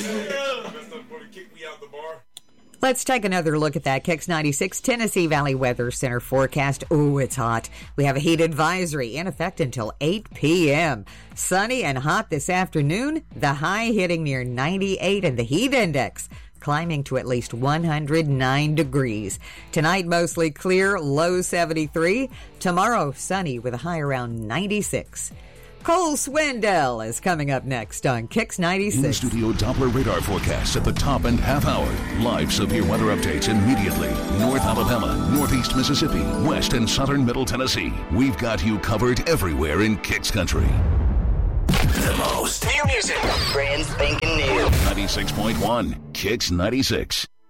Let's take another look at that Kicks 96 Tennessee Valley Weather Center forecast. Ooh, it's hot. We have a heat advisory in effect until 8 p.m. Sunny and hot this afternoon. The high hitting near 98 and the heat index climbing to at least 109 degrees. Tonight, mostly clear, low 73. Tomorrow, sunny with a high around 96. Cole Swindell is coming up next on Kicks 96. In studio Doppler radar forecast at the top and half hour. Live severe weather updates immediately. North Alabama, Northeast Mississippi, West and Southern Middle Tennessee. We've got you covered everywhere in Kicks Country. The most new music. Brand spanking new. 96.1 Kicks 96.